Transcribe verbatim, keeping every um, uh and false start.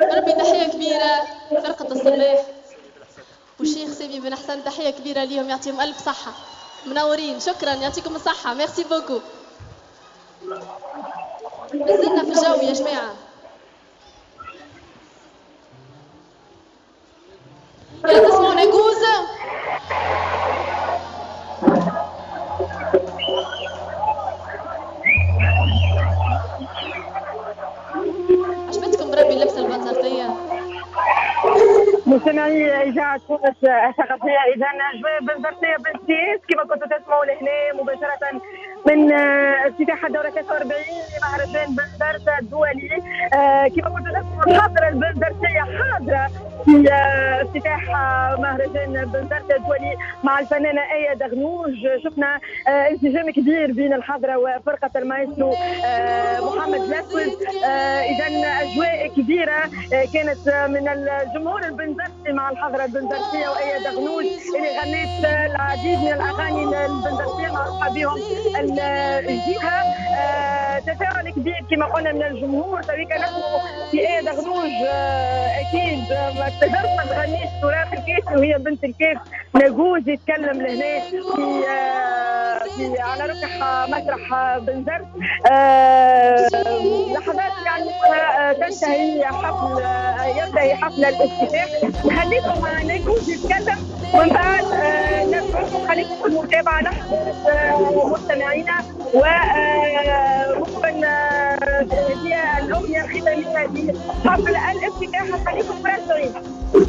ربي تحية كبيرة فرقة الصباح والشيخ سامي بن حسن، تحية كبيرة ليهم، يعطيهم ألف صحة، منورين. شكرا، يعطيكم الصحة، ميرسي بوكو. مازلنا في الجو يا جماعة. يلا تسمعوا نجوز. عجبتكم بربي اللبسة البنزرتية؟ مستمعي إذاعة تونس الثقافية، إذا أجواء بنزرتية بالسيس كما كنتوا تسمعوا لهنا مباشرة من افتتاح الدورة ثلاثة وأربعين لمهرجان بنزرت الدولي. كما كنتوا تسمعوا الحاضرة البنزرتية حاضرة في افتتاح مهرجان بنزرت الدولي مع الفنانة آية دغنوج. شفنا انسجام كبير بين الحاضرة وفرقة المايسترو محمد الأسود. إذا أجواء كبيرة كانت من الجمهور البنزرتي مع الحضرة البنزرتية وآية دغنوج اللي غنت العديد من الأغاني البنزرتية معروفة بهم الجهة. تفاعل كبير كما قلنا من الجمهور. تويكا نحن في آية دغنوج أكيد ما تقدرش ما تغنيش تراث الكيف وهي بنت الكيف نجوز يتكلم لهنا في في على ركح مسرح بنزرت. لحظات يعني تنتهي حفل ينتهي حفل الافتتاح. نخليكم نجوز يتكلم ومن بعد نترككم، خليكم في المتابعه نحن مستمعينا. وممكن هي الاغنيه الختاميه لحفل الافتتاح، خليكم مركزين.